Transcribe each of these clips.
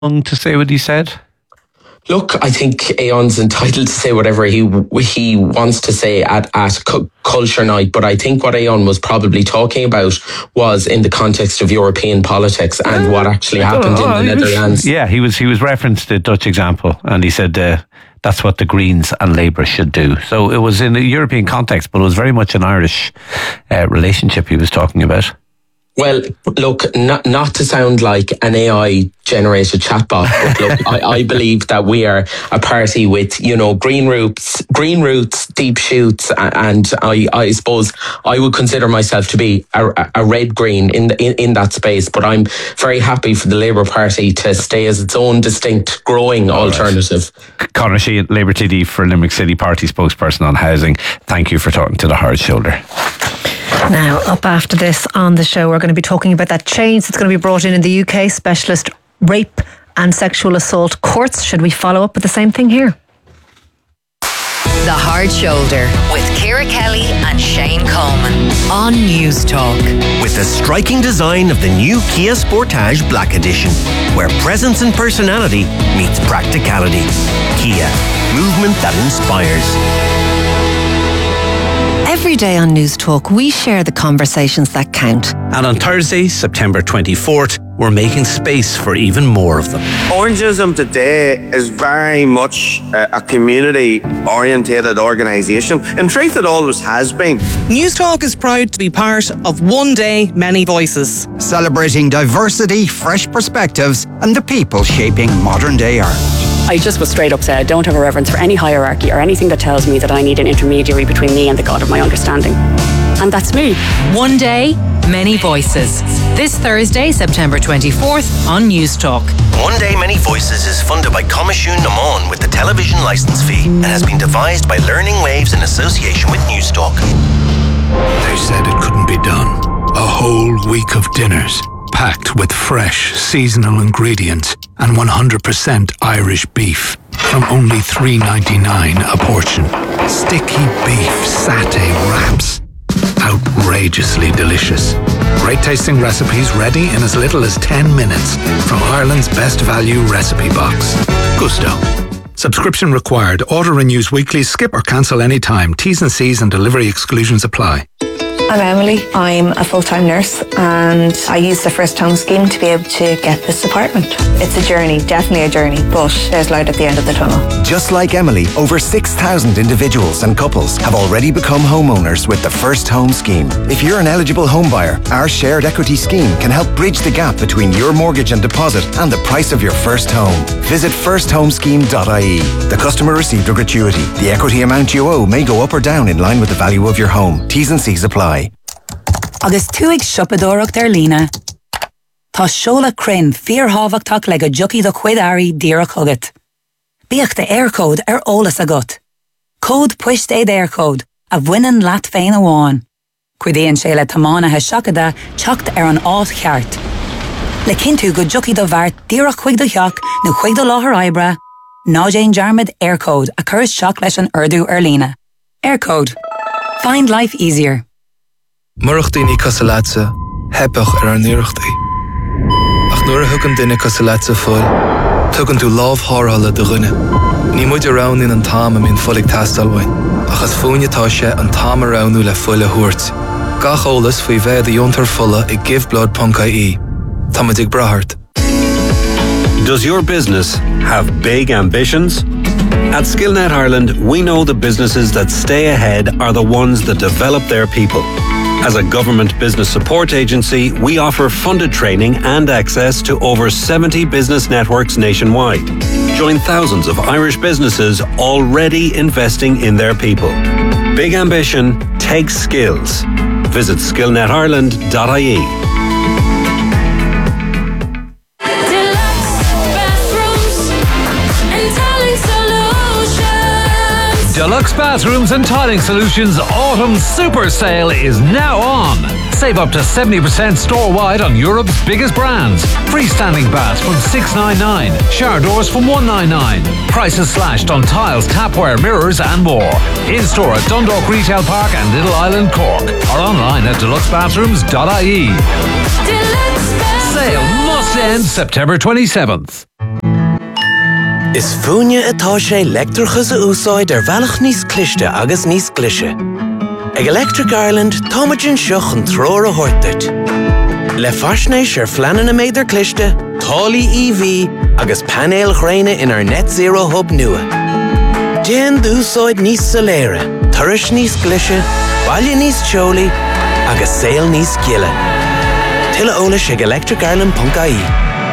to say what he said? Look, I think Aon's entitled to say whatever he wants to say at Culture Night, but I think what Aon was probably talking about was in the context of European politics and what actually happened in the Netherlands. He was referenced the Dutch example, and he said that's what the Greens and Labour should do. So it was in a European context, but it was very much an Irish relationship he was talking about. Well, look, not to sound like an AI-generated chatbot, but look, I believe that we are a party with, green roots, deep shoots, and I suppose I would consider myself to be a red-green in that space. But I'm very happy for the Labour Party to stay as its own distinct, growing alternative. Conor Sheehan, Labour TD for Limerick City Party spokesperson on housing. Thank you for talking to The Hard Shoulder. Now, up after this on the show, we're going to be talking about that change that's going to be brought in the UK, specialist rape and sexual assault courts. Should we follow up with the same thing here? The Hard Shoulder with Ciara Kelly and Shane Coleman on News Talk. With the striking design of the new Kia Sportage Black Edition, where presence and personality meets practicality. Kia, movement that inspires. Every day on News Talk, we share the conversations that count. And on Thursday, September 24th, we're making space for even more of them. Orangeism today is very much a community-orientated organisation. In truth, it always has been. News Talk is proud to be part of One Day, Many Voices. Celebrating diversity, fresh perspectives, and the people shaping modern-day Ireland. I just was straight up said, I don't have a reverence for any hierarchy or anything that tells me that I need an intermediary between me and the God of my understanding. And that's me. One Day, Many Voices. This Thursday, September 24th on News Talk. One Day Many Voices is funded by Comisiún na Meán with the television licence fee and has been devised by Learning Waves in association with News Talk. They said it couldn't be done. A whole week of dinners, packed with fresh, seasonal ingredients and 100% Irish beef from only $3.99 a portion. Sticky beef satay wraps. Outrageously delicious. Great tasting recipes ready in as little as 10 minutes from Ireland's best value recipe box. Gusto. Subscription required. Order renews weekly. Skip or cancel anytime. T's and C's and delivery exclusions apply. I'm Emily. I'm a full-time nurse and I use the First Home Scheme to be able to get this apartment. It's a journey, definitely a journey, but there's light at the end of the tunnel. Just like Emily, over 6,000 individuals and couples have already become homeowners with the First Home Scheme. If you're an eligible home buyer, our shared equity scheme can help bridge the gap between your mortgage and deposit and the price of your first home. Visit firsthomesscheme.ie. The customer received a gratuity. The equity amount you owe may go up or down in line with the value of your home. T's and C's apply. Agus túig siopadóireacht ar líne. Tá seola crin fíorthábhachtach le go juki do chuidárí díreach agat. Bíocht de aircode ar ólas agat. Cód puist éad aircode a bhainean leat féin amháin. Cuidéonn sé le tamánathe seachada teacht ar an áit cheart. Le cinntiú go juki do bhart díreach chuig do theach nó chuig do láthair oibre, ná Jane Jarmid aircode a chur seach leis an urdú ar líne. Aircode. Find life easier. Murachtaí Casalatsa, hebach ar an nuirachtaí. Ach nuair a thugann duine Casalatsa fuil, tugann tú lámhthárthala do dhuine. Ní muid arán in an táim a mín fuillig tastalhain, achas fúinetá sé an táim aránú le fuile thuairt. Gach ólas faoi bheith a diontar fulla I giveblood.ie. Tá muid ag brathart. Does your business have big ambitions? At Skillnet Ireland, we know the businesses that stay ahead are the ones that develop their people. As a government business support agency, we offer funded training and access to over 70 business networks nationwide. Join thousands of Irish businesses already investing in their people. Big ambition takes skills. Visit skillnetireland.ie. Deluxe Bathrooms and Tiling Solutions Autumn Super Sale is now on. Save up to 70% store-wide on Europe's biggest brands. Freestanding baths from $699, shower doors from $199. Prices slashed on tiles, tapware, mirrors and more. In-store at Dundalk Retail Park and Little Island, Cork. Or online at deluxebathrooms.ie. Sale must end September 27th. Is fúne atá sé leictreachas a úsáid bhealach níos cliste agus níos glise. Ag Electric Ireland táimeann seach an tróir a thuirteart. Le faisnéis fleanan na méidir cliste, tálaí EV agus panéil ghréine in our net zero hub nua. Déan d'úsáid níos soléire, turais níos glise, baile níos teolaí agus saol níos giile. Tuilleadh eolais ag electricireland.ie.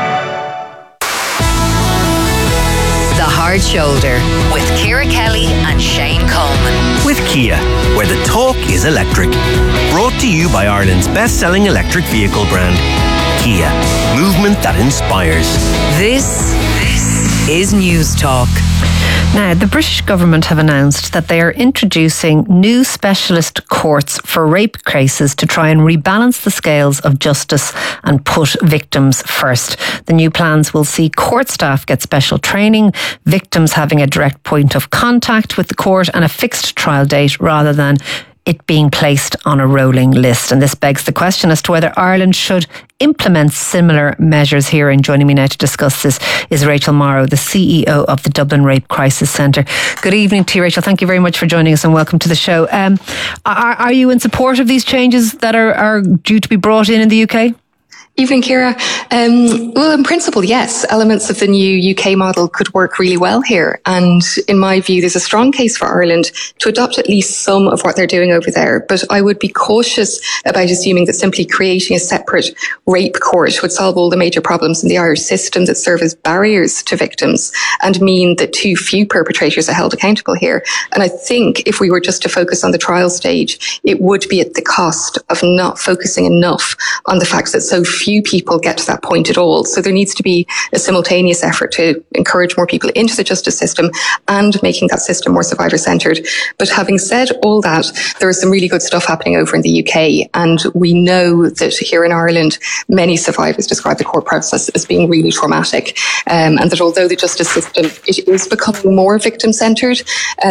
The Hard Shoulder with Ciara Kelly and Shane Coleman. With Kia, where the talk is electric. Brought to you by Ireland's best-selling electric vehicle brand, Kia. Movement that inspires. This is News Talk. Now, the British government have announced that they are introducing new specialist courts for rape cases to try and rebalance the scales of justice and put victims first. The new plans will see court staff get special training, victims having a direct point of contact with the court and a fixed trial date rather than it being placed on a rolling list. And this begs the question as to whether Ireland should implement similar measures here. And joining me now to discuss this is Rachel Morrow, the CEO of the Dublin Rape Crisis Centre. Good evening to you, Rachel. Thank you very much for joining us and welcome to the show. Are you in support of these changes that are due to be brought in the UK? Evening, Ciara. Well, in principle, yes. Elements of the new UK model could work really well here. And in my view, there's a strong case for Ireland to adopt at least some of what they're doing over there. But I would be cautious about assuming that simply creating a separate rape court would solve all the major problems in the Irish system that serve as barriers to victims and mean that too few perpetrators are held accountable here. And I think if we were just to focus on the trial stage, it would be at the cost of not focusing enough on the fact that so few people get to that point at all. So there needs to be a simultaneous effort to encourage more people into the justice system and making that system more survivor-centred. But having said all that, there is some really good stuff happening over in the UK. And we know that here in Ireland, many survivors describe the court process as being really traumatic. And that although the justice system, it is becoming more victim-centred,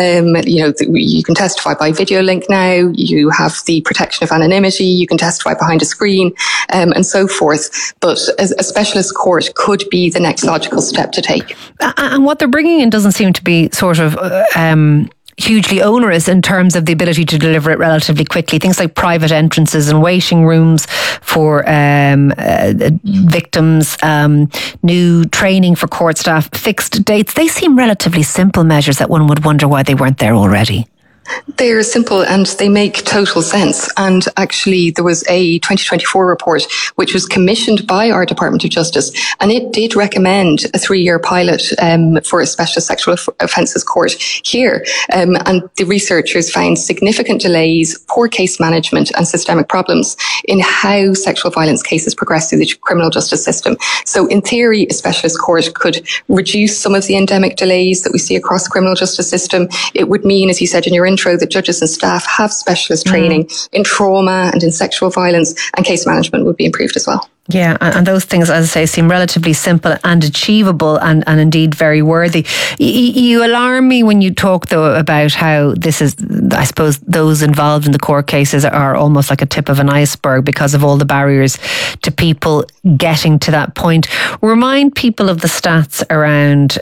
you can testify by video link now, you have the protection of anonymity, you can testify behind a screen, and so forth. But a specialist court could be the next logical step to take. And what they're bringing in doesn't seem to be sort of hugely onerous in terms of the ability to deliver it relatively quickly. Things like private entrances and waiting rooms for victims, new training for court staff, fixed dates. They seem relatively simple measures that one would wonder why they weren't there already. They're simple and they make total sense. And actually, there was a 2024 report which was commissioned by our Department of Justice, and it did recommend a 3-year pilot for a specialist sexual offences court here. And the researchers found significant delays, poor case management and systemic problems in how sexual violence cases progress through the criminal justice system. So in theory, a specialist court could reduce some of the endemic delays that we see across the criminal justice system. It would mean, as you said in your intro, that judges and staff have specialist training in trauma and in sexual violence, and case management would be improved as well. Yeah, and those things, as I say, seem relatively simple and achievable and indeed very worthy. You alarm me when you talk, though, about how this is, I suppose, those involved in the court cases are almost like a tip of an iceberg because of all the barriers to people getting to that point. Remind people of the stats around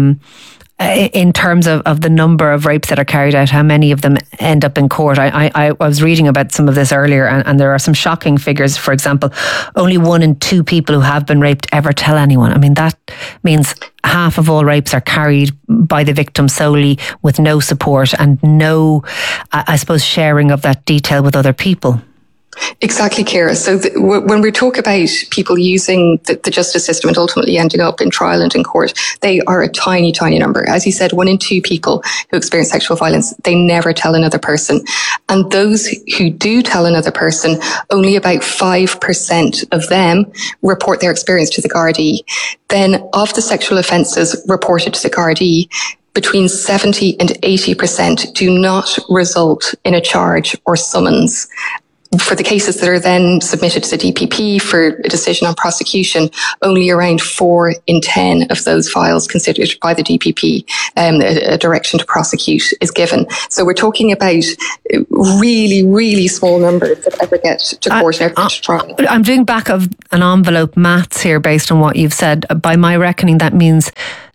in terms of the number of rapes that are carried out, how many of them end up in court. I was reading about some of this earlier, and there are some shocking figures. For example, only 1 in 2 people who have been raped ever tell anyone. I mean, that means half of all rapes are carried by the victim solely with no support and no, I suppose, sharing of that detail with other people. Exactly, Ciara. So when we talk about people using the justice system and ultimately ending up in trial and in court, they are a tiny, tiny number. As you said, 1 in 2 people who experience sexual violence, they never tell another person. And those who do tell another person, only about 5% of them report their experience to the Gardaí. Then of the sexual offences reported to the Gardaí, between 70 and 80% do not result in a charge or summons. For the cases that are then submitted to the DPP for a decision on prosecution, only around 4 in 10 of those files considered by the DPP, a direction to prosecute is given. So we're talking about really, really small numbers that ever get to court and ever get to trial. I'm doing back of an envelope maths here based on what you've said. By my reckoning, that means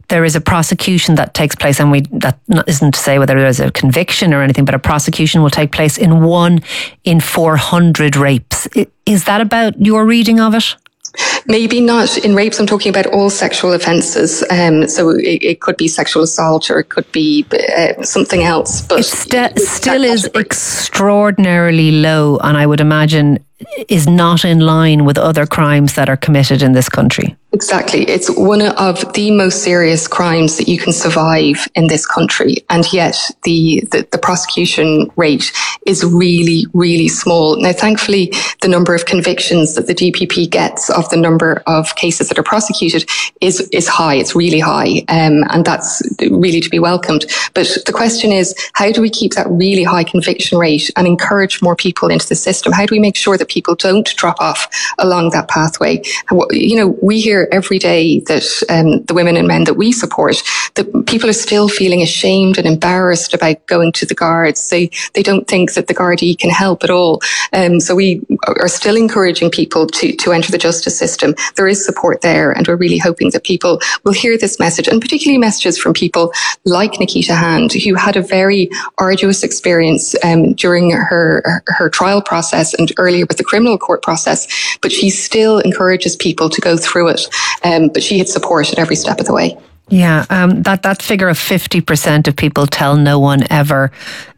there is a prosecution that takes place, and that isn't to say whether there's a conviction or anything, but a prosecution will take place in 1 in 400 rapes. Is that about your reading of it? Maybe not in rapes. I'm talking about all sexual offences. So it could be sexual assault, or it could be something else. But it still is extraordinarily low, and I would imagine is not in line with other crimes that are committed in this country. Exactly. It's one of the most serious crimes that you can survive in this country. And yet the prosecution rate is really, really small. Now, thankfully, the number of convictions that the DPP gets of the number of cases that are prosecuted is high. It's really high. And that's really to be welcomed. But the question is, how do we keep that really high conviction rate and encourage more people into the system? How do we make sure that people don't drop off along that pathway? You know, we hear every day that the women and men that we support, that people are still feeling ashamed and embarrassed about going to the guards. They don't think that the Gardaí can help at all. So we are still encouraging people to enter the justice system. There is support there, and we're really hoping that people will hear this message, and particularly messages from people like Nikita Hand, who had a very arduous experience during her trial process and earlier with the criminal court process, but she still encourages people to go through it. But she had support at every step of the way. Yeah, that figure of 50% of people tell no one ever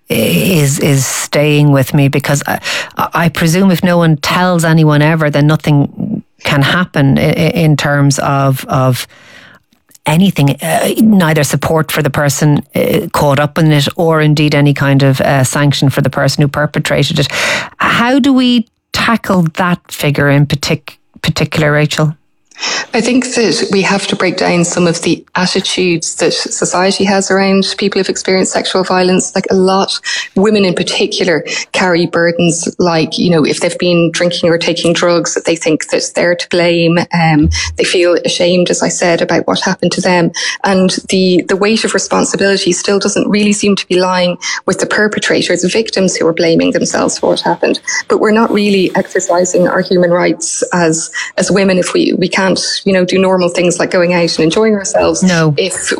is staying with me, because I presume if no one tells anyone ever, then nothing can happen in terms of anything, neither support for the person caught up in it, or indeed any kind of sanction for the person who perpetrated it. How do we tackle that figure in particular, Rachel? I think that we have to break down some of the attitudes that society has around people who've experienced sexual violence. Like, a lot, women in particular, carry burdens like, you know, if they've been drinking or taking drugs, that they think that they're to blame. They feel ashamed, as I said, about what happened to them. And the weight of responsibility still doesn't really seem to be lying with the perpetrators, victims who are blaming themselves for what happened. But we're not really exercising our human rights as women if we can't, you know, do normal things like going out and enjoying ourselves. No. If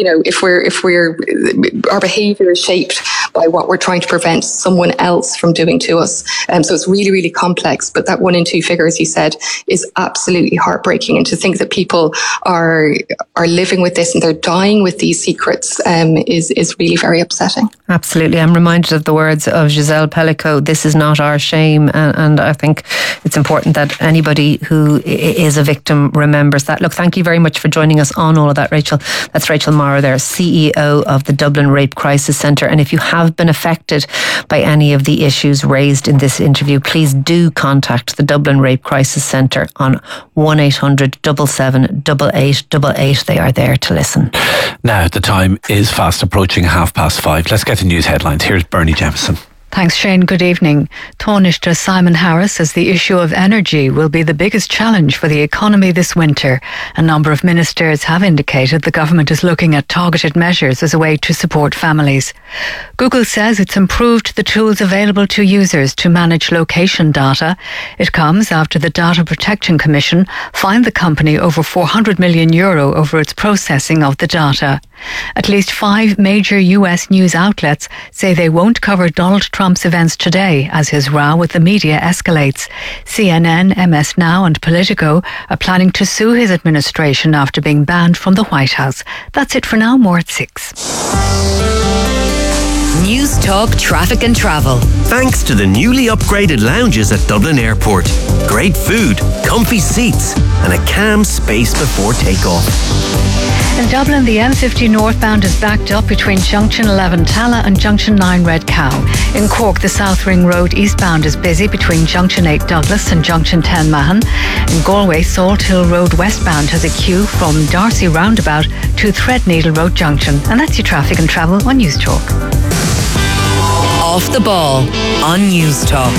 our behaviour is shaped by what we're trying to prevent someone else from doing to us. So it's really, really complex. But that 1 in 2 figure, as you said, is absolutely heartbreaking. And to think that people are living with this and they're dying with these secrets is really very upsetting. Absolutely. I'm reminded of the words of Giselle Pellicot, "This is not our shame." And I think it's important that anybody who is a victim remembers that. Look, thank you very much for joining us on all of that, Rachel. That's Rachel Morrow there, CEO of the Dublin Rape Crisis Centre. And if you have been affected by any of the issues raised in this interview, please do contact the Dublin Rape Crisis Centre on 1800 77 8888. They are there to listen. Now, the time is fast approaching 5:30. Let's get the news headlines. Here's Bernie Jemison. Thanks, Shane. Good evening. Taoiseach Simon Harris says the issue of energy will be the biggest challenge for the economy this winter. A number of ministers have indicated the government is looking at targeted measures as a way to support families. Google says it's improved the tools available to users to manage location data. It comes after the Data Protection Commission fined the company over €400 million over its processing of the data. At least 5 major US news outlets say they won't cover Donald Trump's events today as his row with the media escalates. CNN, MS Now and Politico are planning to sue his administration after being banned from the White House. That's it for now. More at 6. News Talk Traffic and Travel. Thanks to the newly upgraded lounges at Dublin Airport. Great food, comfy seats and a calm space before takeoff. In Dublin, the M50 northbound is backed up between Junction 11 Tala and Junction 9 Red Cow. In Cork, the South Ring Road eastbound is busy between Junction 8 Douglas and Junction 10 Mahon. In Galway, Salt Hill Road westbound has a queue from Darcy Roundabout to Threadneedle Road Junction. And that's your traffic and travel on News Talk. Off the Ball on News Talk.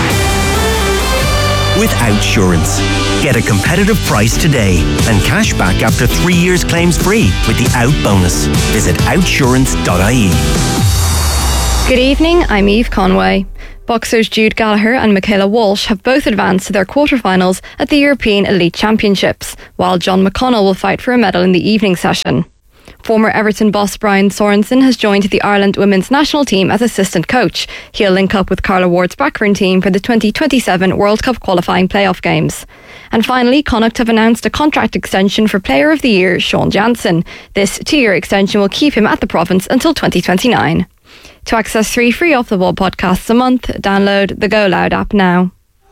With Outsurance. Get a competitive price today and cash back after 3 years claims free with the Out bonus. Visit outsurance.ie. Good evening, I'm Eve Conway. Boxers Jude Gallagher and Michaela Walsh have both advanced to their quarterfinals at the European Elite Championships, while John McConnell will fight for a medal in the evening session. Former Everton boss Brian Sorensen has joined the Ireland women's national team as assistant coach. He'll link up with Carla Ward's Blackburn team for the 2027 World Cup qualifying playoff games. And finally, Connacht have announced a contract extension for Player of the Year Sean Jansen. This 2-year extension will keep him at the province until 2029. To access 3 free Off the Ball podcasts a month, download the Go Loud app now.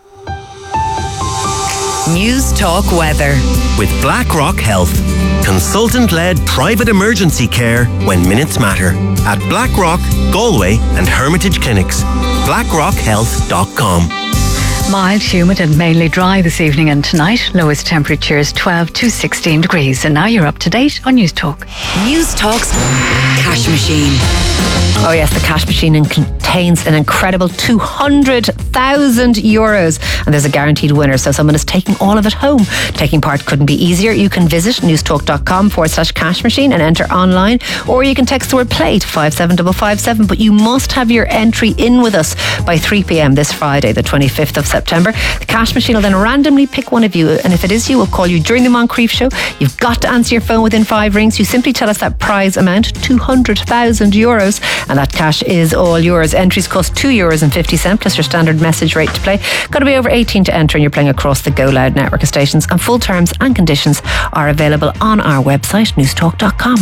News Talk Weather. With BlackRock Health. Consultant-led private emergency care when minutes matter. At BlackRock, Galway and Hermitage Clinics. BlackRockHealth.com. Mild, humid and mainly dry this evening and tonight. Lowest temperatures 12 to 16 degrees. And now you're up to date on News Talk. News Talk's Cash Machine. Oh yes, the cash machine contains an incredible €200,000 and there's a guaranteed winner, so someone is taking all of it home. Taking part couldn't be easier. You can visit newstalk.com/cash machine and enter online, or you can text the word play to 57557, but you must have your entry in with us by 3 p.m. this Friday, the 25th of September. The cash machine will then randomly pick one of you, and if it is you, we'll call you during the Moncrief show. You've got to answer your phone within 5 rings. You simply tell us that prize amount, €200,000, and that cash is all yours. Entries cost €2.50 plus your standard message rate to play. Got to be over 18 to enter, and you're playing across the Go Loud network of stations, and full terms and conditions are available on our website, newstalk.com.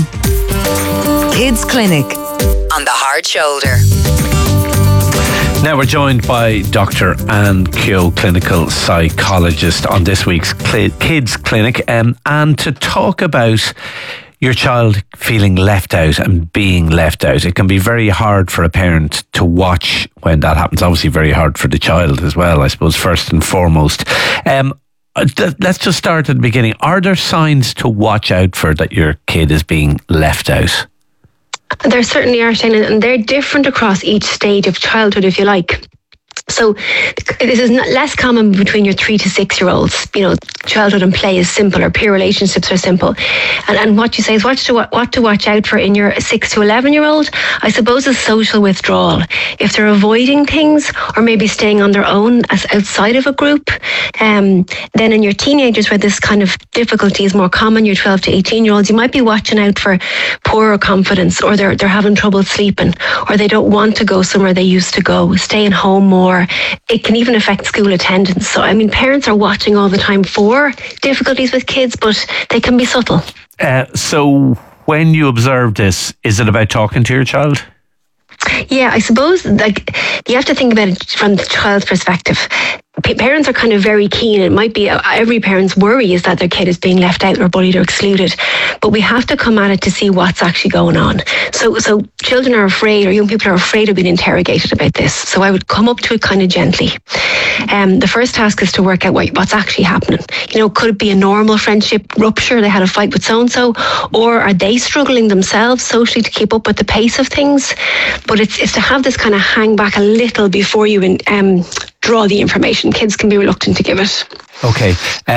Kids Clinic on the Hard Shoulder. Now we're joined by Dr. Anne Keogh, clinical psychologist, on this week's Kids Clinic, and to talk about your child feeling left out and being left out. It can be very hard for a parent to watch when that happens. Obviously very hard for the child as well, I suppose, first and foremost. Let's just start at the beginning. Are there signs to watch out for that your kid is being left out? There certainly are, Shane, and they're different across each stage of childhood, if you like. So this is less common between your 3 to 6 year olds. You know, childhood and play is simple, or peer relationships are simple. And what you say is what to watch out for in your 6 to 11 year old, I suppose, is social withdrawal. If they're avoiding things or maybe staying on their own as outside of a group, then in your teenagers where this kind of difficulty is more common, your 12 to 18 year olds, you might be watching out for poorer confidence, or they're having trouble sleeping, or they don't want to go somewhere they used to go, staying home more. It can even affect school attendance. So, I mean, parents are watching all the time for difficulties with kids, but they can be subtle. So when you observe this, is it about talking to your child? Yeah, I suppose like you have to think about it from the child's perspective. Parents are kind of very keen. It might be every parent's worry is that their kid is being left out or bullied or excluded, but we have to come at it to see what's actually going on. So children are afraid, or young people are afraid of being interrogated about this. So I would come up to it kind of gently. The first task is to work out what's actually happening. You know, could it be a normal friendship rupture? They had a fight with so-and-so, or are they struggling themselves socially to keep up with the pace of things? But it's to have this kind of hang back a little before you draw the information. Kids can be reluctant to give it. Okay.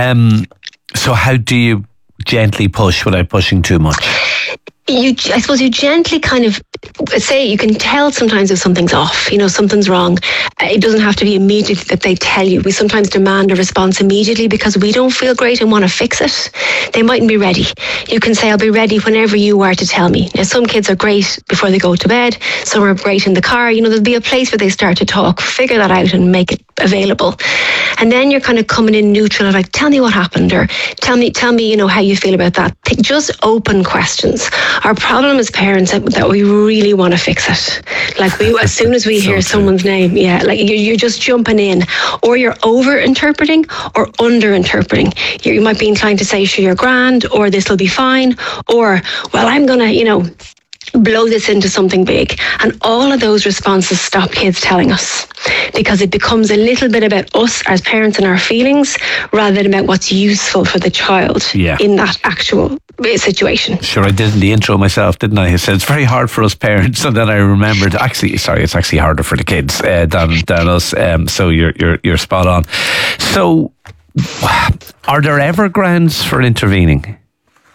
So how do you gently push without pushing too much? I suppose you gently kind of say, you can tell sometimes if something's off, you know, something's wrong. It doesn't have to be immediately that they tell you. We sometimes demand a response immediately because we don't feel great and want to fix it. They mightn't be ready. You can say, I'll be ready whenever you are to tell me. Now, some kids are great before they go to bed. Some are great in the car. You know, there'll be a place where they start to talk. Figure that out and make it available. And then you're kind of coming in neutral, like, tell me what happened, or tell me, you know, how you feel about that. Just open questions. Our problem as parents that we really want to fix it. Like as soon as we hear someone's name, like you're just jumping in, or you're over-interpreting or under-interpreting. You might be inclined to say, sure, you're grand, or this will be fine, or, well, I'm going to, you know, blow this into something big. And all of those responses stop kids telling us, because it becomes a little bit about us as parents and our feelings rather than about what's useful for the child in that actual situation. Sure, I did in the intro myself, didn't I? I said it's very hard for us parents, and then I remembered it's actually harder for the kids than us. So you're spot on. So are there ever grounds for intervening?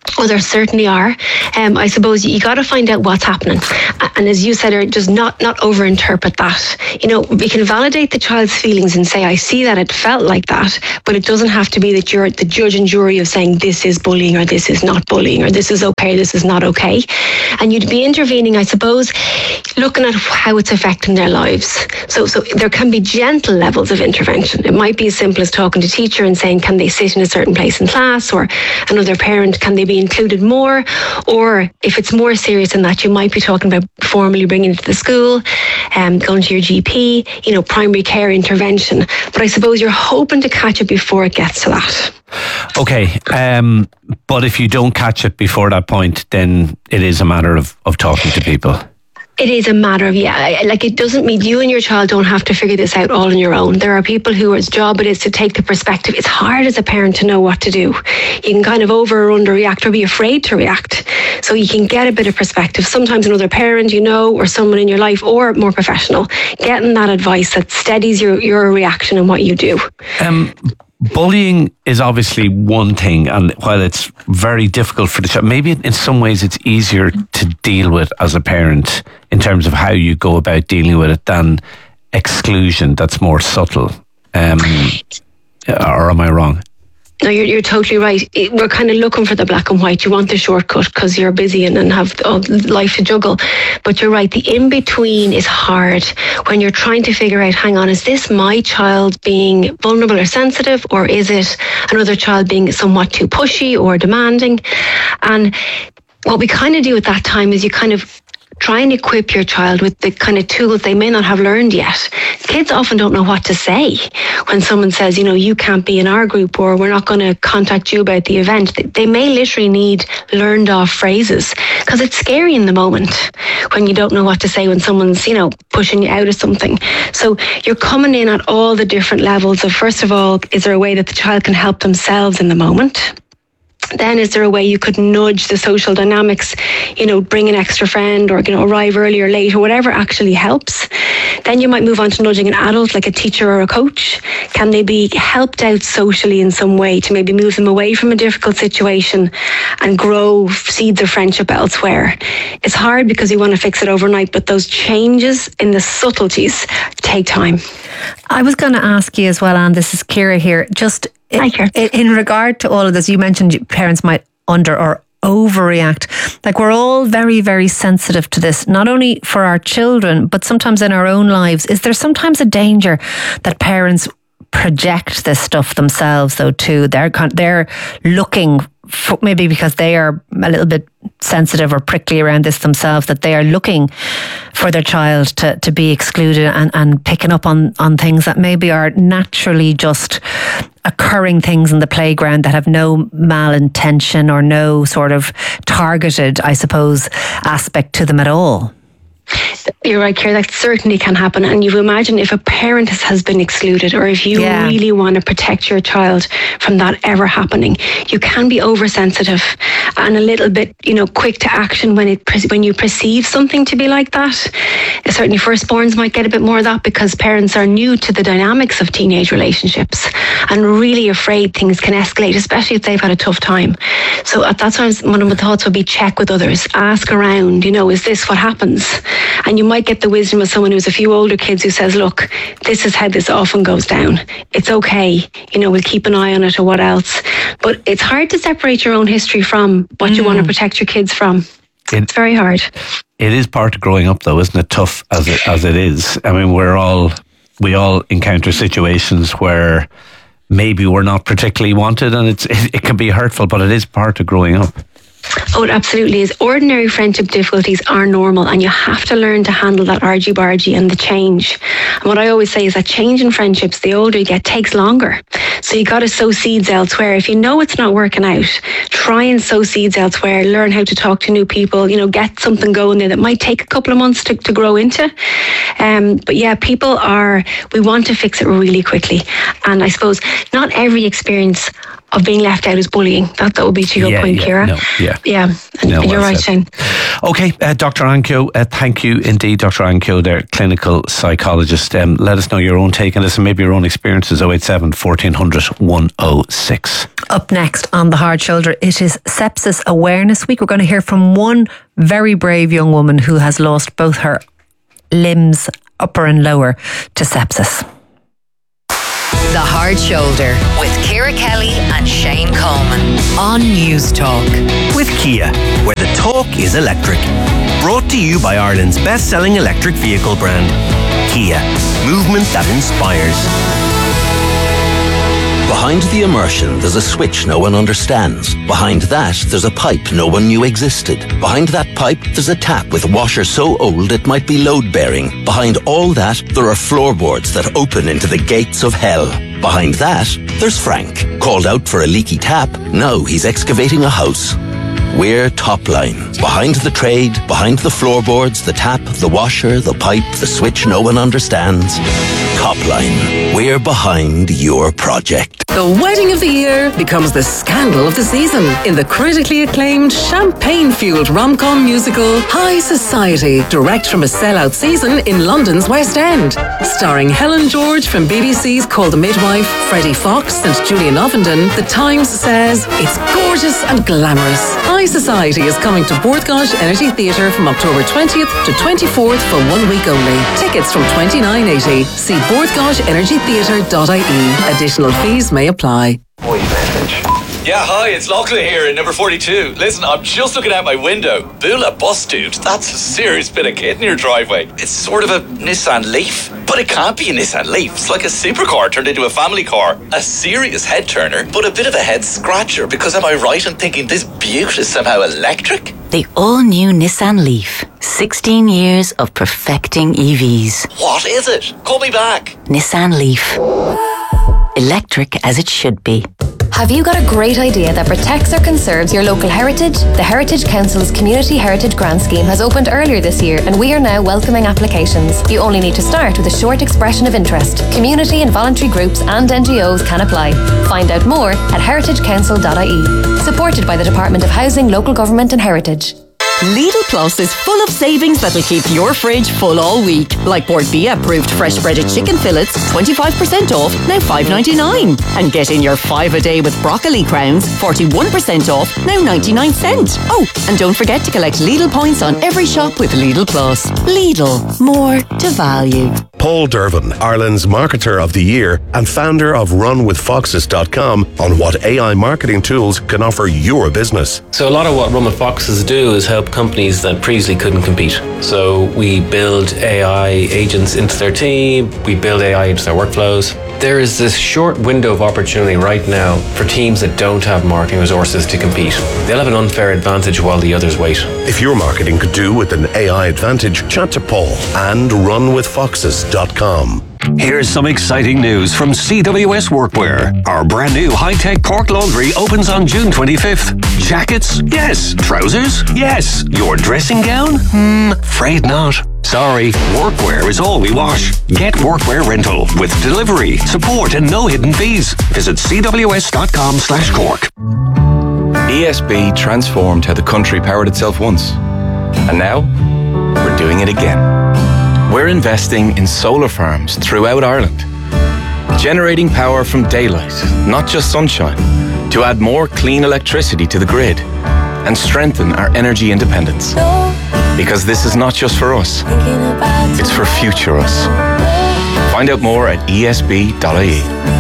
Oh, there certainly are. I suppose you got to find out what's happening, and as you said, just not overinterpret that. You know, we can validate the child's feelings and say, "I see that it felt like that," but it doesn't have to be that you're the judge and jury of saying this is bullying or this is not bullying or this is okay, this is not okay. And you'd be intervening, I suppose, looking at how it's affecting their lives. So there can be gentle levels of intervention. It might be as simple as talking to teacher and saying, can they sit in a certain place in class, or another parent, can they be included more? Or if it's more serious than that, you might be talking about formally bringing it to the school, going to your GP, you know, primary care intervention. But I suppose you're hoping to catch it before it gets to that. Okay, but if you don't catch it before that point, then it is a matter of talking to people. It is a matter of, like, it doesn't mean you and your child don't have to figure this out all on your own. There are people whose job it is to take the perspective. It's hard as a parent to know what to do. You can kind of over or under react or be afraid to react. So you can get a bit of perspective. Sometimes another parent, you know, or someone in your life, or more professional, getting that advice that steadies your reaction and what you do. Bullying is obviously one thing, and while it's very difficult for the child, maybe in some ways it's easier to deal with as a parent in terms of how you go about dealing with it than exclusion that's more subtle. Or am I wrong? No, you're totally right. We're kind of looking for the black and white. You want the shortcut because you're busy and have life to juggle. But you're right, the in-between is hard when you're trying to figure out, hang on, is this my child being vulnerable or sensitive, or is it another child being somewhat too pushy or demanding? And what we kind of do at that time is you kind of try and equip your child with the kind of tools they may not have learned yet. Kids often don't know what to say when someone says, you know, you can't be in our group, or we're not going to contact you about the event. They may literally need learned off phrases, because it's scary in the moment when you don't know what to say when someone's, you know, pushing you out of something. So you're coming in at all the different levels of, first of all, is there a way that the child can help themselves in the moment? Then is there a way you could nudge the social dynamics, you know, bring an extra friend, or, you know, arrive early or late, or whatever actually helps. Then you might move on to nudging an adult, like a teacher or a coach. Can they be helped out socially in some way to maybe move them away from a difficult situation and grow seeds of friendship elsewhere? It's hard because you want to fix it overnight, but those changes in the subtleties take time. I was going to ask you as well, Anne, this is Ciara here, just in regard to all of this, you mentioned parents might under or overreact. Like, we're all very, very sensitive to this, not only for our children, but sometimes in our own lives. Is there sometimes a danger that parents project this stuff themselves, though, too? They're looking for, maybe because they are a little bit sensitive or prickly around this themselves, that they are looking for their child to be excluded and picking up on things that maybe are naturally just occurring things in the playground that have no malintention or no sort of targeted, I suppose, aspect to them at all. You're right, Ciara, that certainly can happen. And you imagine if a parent has been excluded, or if you really want to protect your child from that ever happening, you can be oversensitive and a little bit, you know, quick to action when you perceive something to be like that. Certainly firstborns might get a bit more of that because parents are new to the dynamics of teenage relationships and really afraid things can escalate, especially if they've had a tough time. So at that time, one of my thoughts would be check with others, ask around, you know, is this what happens? And you might get the wisdom of someone who's a few older kids who says, look, this is how this often goes down. It's okay. You know, we'll keep an eye on it, or what else. But it's hard to separate your own history from what you want to protect your kids from. It's very hard. It is part of growing up, though, isn't it? Tough as it is. I mean, we all encounter situations where maybe we're not particularly wanted, and it can be hurtful, but it is part of growing up. Oh, it absolutely is. Ordinary friendship difficulties are normal, and you have to learn to handle that argy-bargy and the change. And what I always say is that change in friendships, the older you get, takes longer. So you got to sow seeds elsewhere. If you know it's not working out, try and sow seeds elsewhere. Learn how to talk to new people. You know, get something going there that might take a couple of months to grow into. But yeah, we want to fix it really quickly. And I suppose not every experience of being left out is bullying. That would be to your point, Ciara. You're right, Shane. Okay, Dr. Anko, thank you indeed, Dr. Anko, their clinical psychologist. Let us know your own take on this and maybe your own experiences. 087 1400 106. Up next on The Hard Shoulder, it is Sepsis Awareness Week. We're going to hear from one very brave young woman who has lost both her limbs, upper and lower, to sepsis. The Hard Shoulder with Ciara Kelly and Shane Coleman on News Talk. With Kia, where the talk is electric. Brought to you by Ireland's best-selling electric vehicle brand, Kia. Movement that inspires. Behind the immersion, there's a switch no one understands. Behind that, there's a pipe no one knew existed. Behind that pipe, there's a tap with a washer so old it might be load-bearing. Behind all that, there are floorboards that open into the gates of hell. Behind that, there's Frank. Called out for a leaky tap, now he's excavating a house. We're Topline. Behind the trade, behind the floorboards, the tap, the washer, the pipe, the switch no one understands. Topline. We're behind your project. The wedding of the year becomes the scandal of the season in the critically acclaimed champagne-fueled rom-com musical High Society, direct from a sellout season in London's West End. Starring Helen George from BBC's Call the Midwife, Freddie Fox and Julian Ovenden, The Times says it's gorgeous and glamorous. High Society is coming to Borthgosh Energy Theatre from October 20th to 24th for 1 week only. Tickets from $29.80. See borthgoshenergytheatre.ie. Additional fees may apply. Yeah, hi, it's Lachlan here in number 42. Listen, I'm just looking out my window. Bula bus, dude. That's a serious bit of kit in your driveway. It's sort of a Nissan Leaf. But it can't be a Nissan Leaf. It's like a supercar turned into a family car. A serious head turner, but a bit of a head scratcher. Because am I right in thinking this beaut is somehow electric? The all-new Nissan Leaf. 16 years of perfecting EVs. What is it? Call me back. Nissan Leaf. Electric as it should be. Have you got a great idea that protects or conserves your local heritage? The Heritage Council's Community Heritage Grant Scheme has opened earlier this year and we are now welcoming applications. You only need to start with a short expression of interest. Community and voluntary groups and NGOs can apply. Find out more at heritagecouncil.ie. Supported by the Department of Housing, Local Government and Heritage. Lidl Plus is full of savings that'll keep your fridge full all week. Like Port Bia approved fresh breaded chicken fillets, 25% off, now $5.99. And get in your 5 a day with broccoli crowns, 41% off, now 99 cents. Oh, and don't forget to collect Lidl points on every shop with Lidl Plus. Lidl, more to value. Paul Dervin, Ireland's Marketer of the Year and founder of RunWithFoxes.com on what AI marketing tools can offer your business. So a lot of what Run with Foxes do is help companies that previously couldn't compete. So we build AI agents into their team, we build AI into their workflows. There is this short window of opportunity right now for teams that don't have marketing resources to compete. They'll have an unfair advantage while the others wait. If your marketing could do with an AI advantage, chat to Paul and RunWithFoxes.com. Here's some exciting news from CWS Workwear. Our brand new high-tech Cork laundry opens on June 25th. Jackets? Yes. Trousers? Yes. Your dressing gown? Afraid not. Sorry, workwear is all we wash. Get workwear rental with delivery, support and no hidden fees. Visit cws.com/Cork. ESB transformed how the country powered itself once. And now, we're doing it again. We're investing in solar farms throughout Ireland, generating power from daylight, not just sunshine, to add more clean electricity to the grid and strengthen our energy independence. Because this is not just for us, it's for future us. Find out more at esb.ie.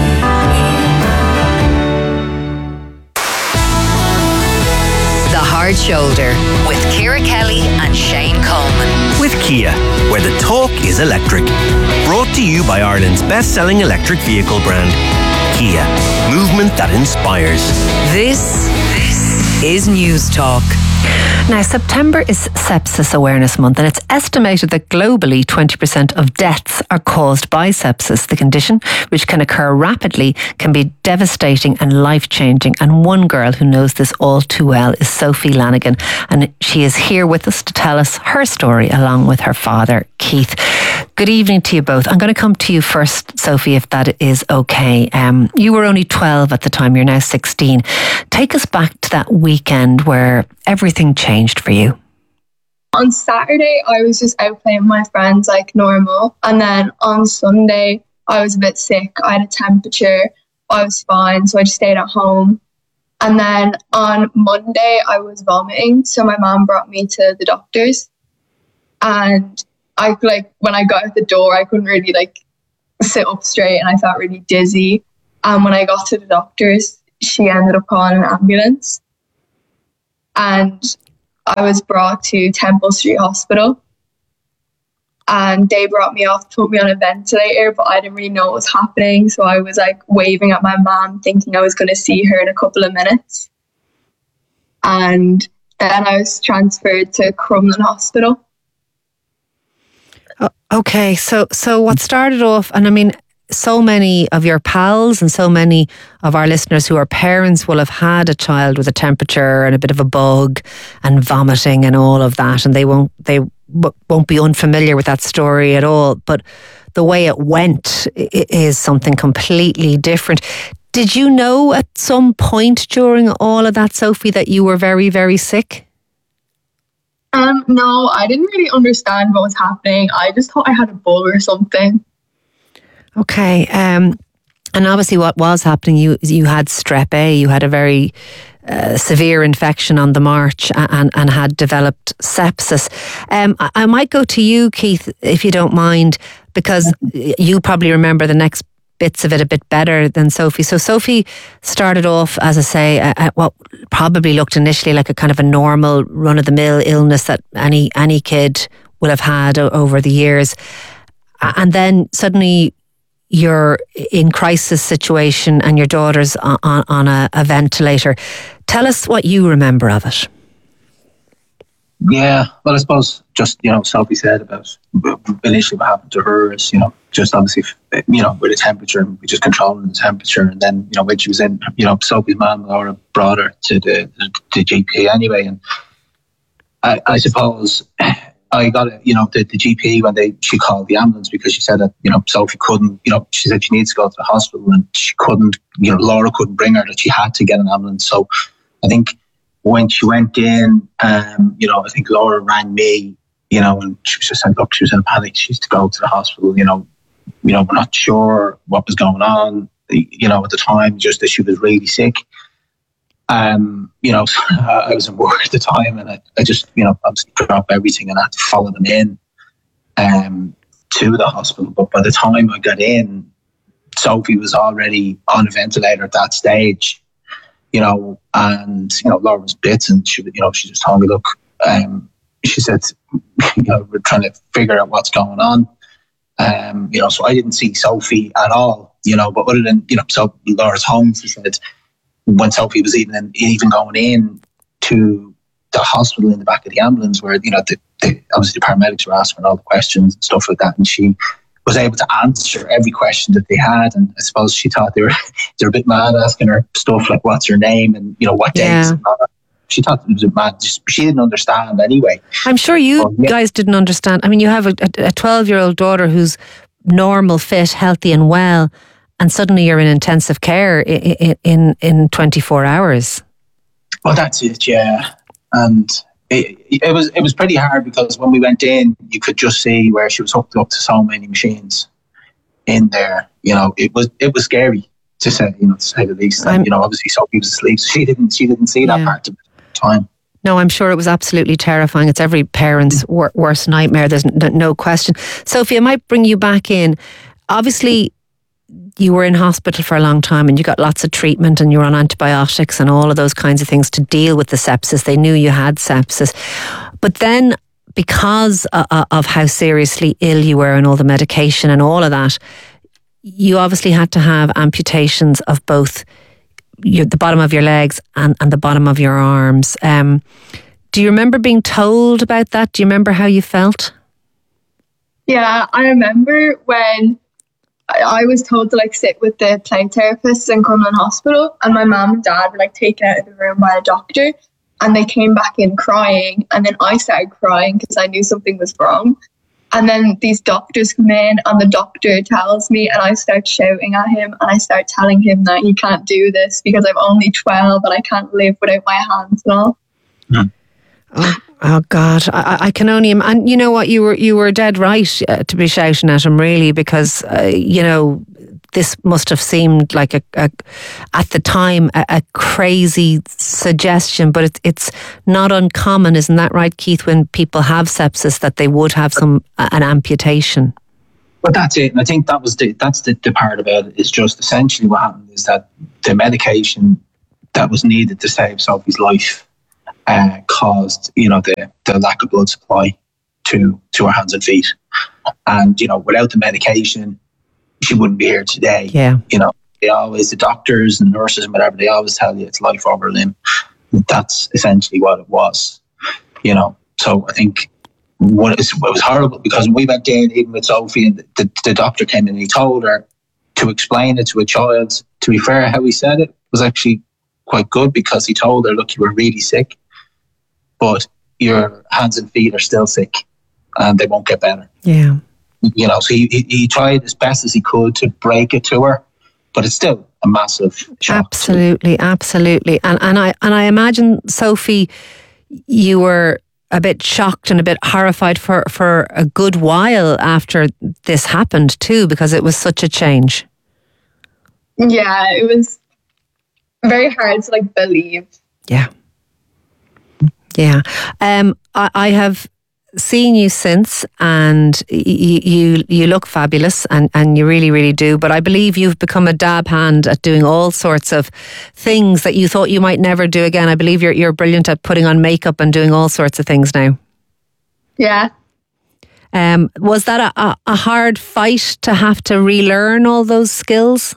The Hard Shoulder with Ciara Kelly and Shane Coleman. With Kia, where the talk is electric. Brought to you by Ireland's best-selling electric vehicle brand, Kia. Movement that inspires. This is News Talk. Now, September is Sepsis Awareness Month, and it's estimated that globally 20% of deaths are caused by sepsis. The condition, which can occur rapidly, can be devastating and life-changing. And one girl who knows this all too well is Sophie Lanigan, and she is here with us to tell us her story along with her father, Keith. Good evening to you both. I'm going to come to you first, Sophie, if that is okay. You were only 12 at the time, you're now 16. Take us back to that weekend where everything changed for you. On Saturday, I was just out playing with my friends like normal. And then on Sunday, I was a bit sick. I had a temperature. I was fine, so I just stayed at home. And then on Monday, I was vomiting. So my mum brought me to the doctors. And when I got out the door, I couldn't really sit up straight, and I felt really dizzy. And when I got to the doctors, she ended up calling an ambulance. And I was brought to Temple Street Hospital. And they brought me off to put me on a ventilator, but I didn't really know what was happening. So I was waving at my mum, thinking I was going to see her in a couple of minutes. And then I was transferred to Crumlin Hospital. Okay, so what started off, and I mean, so many of your pals and so many of our listeners who are parents will have had a child with a temperature and a bit of a bug and vomiting and all of that, and they won't be unfamiliar with that story at all. But the way it went is something completely different. Did you know at some point during all of that, Sophie, that you were very, very sick? No, I didn't really understand what was happening. I just thought I had a bug or something. Okay, and obviously what was happening, you had strep A, you had a very severe infection on the march and had developed sepsis. I might go to you, Keith, if you don't mind, because you probably remember the next bits of it a bit better than Sophie. So Sophie started off, as I say, at what probably looked initially like a kind of a normal run-of-the-mill illness that any kid would have had over the years. And then suddenly you're in crisis situation and your daughter's on a ventilator. Tell us what you remember of it. Yeah, well, I suppose just, Sophie said about initially what happened to her is, just obviously, with the temperature, and we just controlling the temperature. And then, when she was in, Sophie's mum, Laura, brought her to the GP anyway. And I suppose I got it, the GP when she called the ambulance, because she said that, Sophie couldn't, she said she needs to go to the hospital, and she couldn't, Laura couldn't bring her, that she had to get an ambulance. So I think when she went in, I think Laura rang me, and she was just saying, look, she was in a panic. She used to go to the hospital, we're not sure what was going on, at the time, just that she was really sick. I was in work at the time, and I just, obviously dropped everything and I had to follow them in to the hospital. But by the time I got in, Sophie was already on a ventilator at that stage, and, Laura was bits, and she just told me, look, she said, we're trying to figure out what's going on. So I didn't see Sophie at all, but other than, so Laura's home, she said, when Sophie was even going in to the hospital in the back of the ambulance, where, obviously the paramedics were asking all the questions and stuff like that, and she was able to answer every question that they had. And I suppose she thought they were a bit mad asking her stuff like, what's her name, and, what days. She thought it was a mad, she didn't understand anyway. I'm sure you guys didn't understand. I mean, you have a 12-year-old daughter who's normal, fit, healthy and well, and suddenly you're in intensive care in 24 hours. Well, that's it, yeah. And it was pretty hard, because when we went in, you could just see where she was hooked up to so many machines in there. It was scary to say the least. And, obviously Sophie was asleep, so she didn't see that part of the time. No, I'm sure it was absolutely terrifying. It's every parent's worst nightmare. There's no question. Sophie, I might bring you back in. Obviously, you were in hospital for a long time and you got lots of treatment and you were on antibiotics and all of those kinds of things to deal with the sepsis. They knew you had sepsis. But then, because of how seriously ill you were and all the medication and all of that, you obviously had to have amputations of both the bottom of your legs and the bottom of your arms. Do you remember being told about that? Do you remember how you felt? Yeah, I remember when I was told to like sit with the play therapists in Crumlin Hospital, and my mum and dad were like taken out of the room by a doctor, and they came back in crying, and then I started crying because I knew something was wrong. And then these doctors come in, and the doctor tells me, and I start shouting at him, and I start telling him that he can't do this because I'm only 12 and I can't live without my hands and all. Oh God, I can only. And you know what? You were dead right to be shouting at him, really, because you know, this must have seemed like at the time a crazy suggestion, but it's not uncommon, isn't that right, Keith? When people have sepsis, that they would have an amputation. But that's it, and I think that's the part about it. Is just essentially what happened is that the medication that was needed to save Sophie's life caused, you know, the lack of blood supply to her hands and feet, and you know, without the medication, she wouldn't be here today. Yeah, you know, the doctors and nurses and whatever, they always tell you it's life over limb. That's essentially what it was, you know. So I think it was horrible, because when we went in, even with Sophie, and the doctor came in and he told her to explain it to a child. To be fair, how he said it was actually quite good, because he told her, look, you were really sick, but your hands and feet are still sick and they won't get better. Yeah. You know, so he tried as best as he could to break it to her, but it's still a massive shock. Absolutely. And I imagine, Sophie, you were a bit shocked and a bit horrified for a good while after this happened too, because it was such a change. Yeah, it was very hard to like believe. Yeah. I have seen you since, and you look fabulous, and you really, really do. But I believe you've become a dab hand at doing all sorts of things that you thought you might never do again. I believe you're brilliant at putting on makeup and doing all sorts of things now. Yeah. Was that a hard fight to have to relearn all those skills?